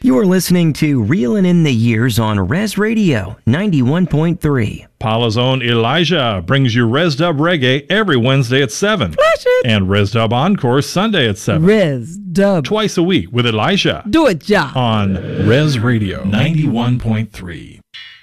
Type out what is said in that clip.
You're listening to Reelin' in the Years on Res Radio 91.3. Paula's own Elijah brings you Res Dub Reggae every Wednesday at 7. Flash it. And Res Dub Encore Sunday at 7. Res Dub. Twice a week with Elijah. Do it, ja. On Res Radio 91.3.